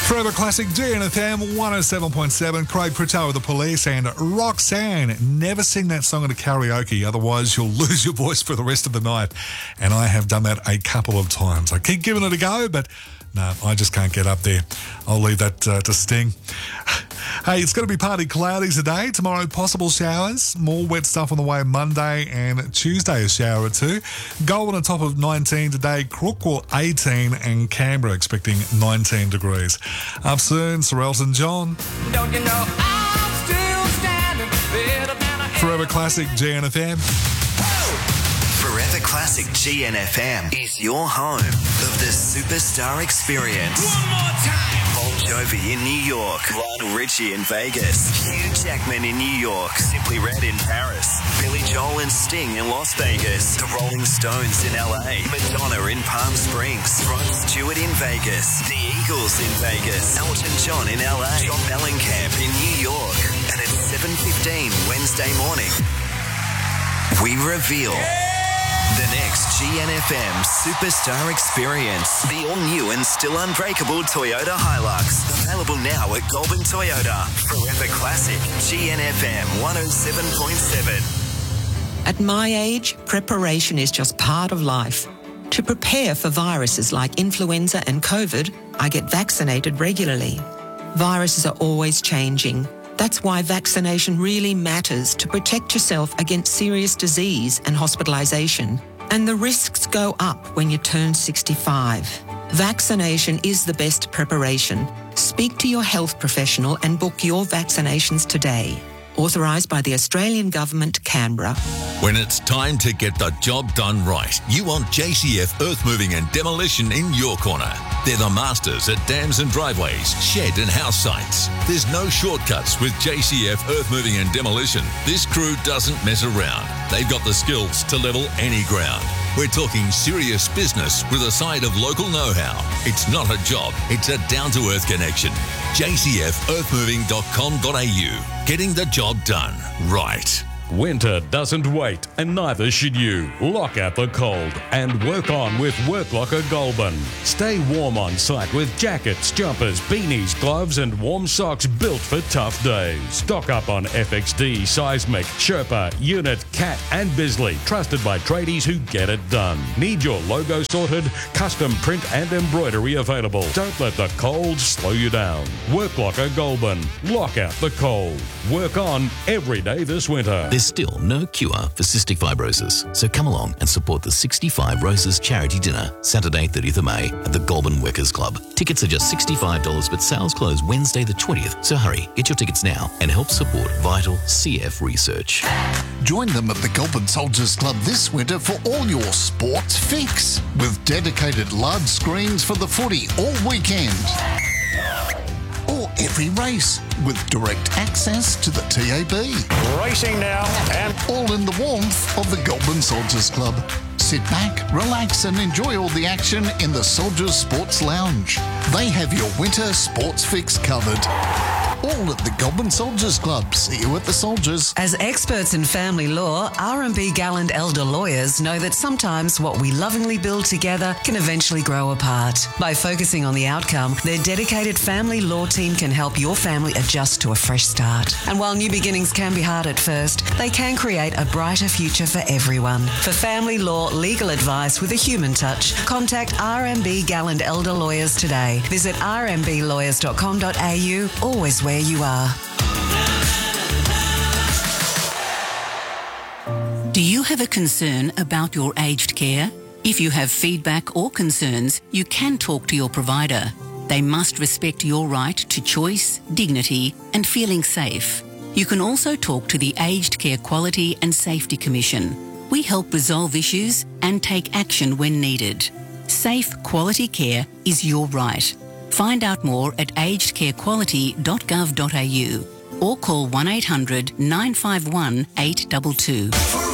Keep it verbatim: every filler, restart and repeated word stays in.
Forever Classic G N F M one oh seven point seven. Craig Pritchard with the Police and Roxanne. Never sing that song at a karaoke, otherwise you'll lose your voice for the rest of the night. And I have done that a couple of times. I keep giving it a go, but no, I just can't get up there. I'll leave that uh, to Sting. Hey, it's going to be partly cloudy today. Tomorrow, possible showers. More wet stuff on the way Monday, and Tuesday a shower or two. Goulburn on top of nineteen today. Crookwell eighteen, and Canberra expecting nineteen degrees. Up soon, Sir Elton John. Don't you know I'm still standing better than I Forever Classic G N F M. Forever Classic G N F M is your home of the Superstar Experience. One more time. Bon Jovi in New York, Lionel Richie in Vegas, Hugh Jackman in New York, Simply Red in Paris, Billy Joel and Sting in Las Vegas, the Rolling Stones in L A, Madonna in Palm Springs, Rod Stewart in Vegas, the Eagles in Vegas, Elton John in L A, John Mellencamp in New York, and at seven fifteen Wednesday morning, we reveal the next G N F M Superstar Experience. The all-new and still unbreakable Toyota Hilux. Available now at Goulburn Toyota. Forever Classic G N F M one oh seven point seven. At my age, preparation is just part of life. To prepare for viruses like influenza and COVID, I get vaccinated regularly. Viruses are always changing. That's why vaccination really matters, to protect yourself against serious disease and hospitalisation. And the risks go up when you turn sixty-five. Vaccination is the best preparation. Speak to your health professional and book your vaccinations today. Authorised by the Australian Government, Canberra. When it's time to get the job done right, you want J C F Earth Moving and Demolition in your corner. They're the masters at dams and driveways, shed and house sites. There's no shortcuts with J C F Earth Moving and Demolition. This crew doesn't mess around. They've got the skills to level any ground. We're talking serious business with a side of local know-how. It's not a job, it's a down-to-earth connection. J C F earth moving dot com dot a u. Getting the job done right. Winter doesn't wait, and neither should you. Lock out the cold and work on with Work Locker Goulburn. Stay warm on site with jackets, jumpers, beanies, gloves and warm socks built for tough days. Stock up on F X D, Seismic, Sherpa, Unit, Cat and Bisley, trusted by tradies who get it done. Need your logo sorted? Custom print and embroidery available. Don't let the cold slow you down. Work Locker Goulburn. Lock out the cold. Work on every day this winter. There's still no cure for cystic fibrosis, so come along and support the sixty-five Roses Charity Dinner, Saturday thirtieth of May at the Goulburn Workers Club. Tickets are just sixty-five dollars, but sales close Wednesday the twentieth, so hurry, get your tickets now and help support vital C F research. Join them at the Goulburn Soldiers Club this winter for all your sports fix, with dedicated large screens for the footy all weekend. Or every race, with direct access to the T A B. Racing now, and all in the warmth of the Goulburn Soldiers Club. Sit back, relax and enjoy all the action in the Soldiers Sports Lounge. They have your winter sports fix covered. All at the Goulburn Soldiers Club. See you at the Soldiers. As experts in family law, R and B Gallant Elder Lawyers know that sometimes what we lovingly build together can eventually grow apart. By focusing on the outcome, their dedicated family law team can help your family adjust to a fresh start. And while new beginnings can be hard at first, they can create a brighter future for everyone. For family law legal advice with a human touch, contact R and B Gallant Elder Lawyers today. Visit r m b lawyers dot com dot a u, always where you are. Do you have a concern about your aged care? If you have feedback or concerns, you can talk to your provider. They must respect your right to choice, dignity, and feeling safe. You can also talk to the Aged Care Quality and Safety Commission. We help resolve issues and take action when needed. Safe, quality care is your right. Find out more at aged care quality dot gov dot a u or call one eight hundred nine five one eight two two.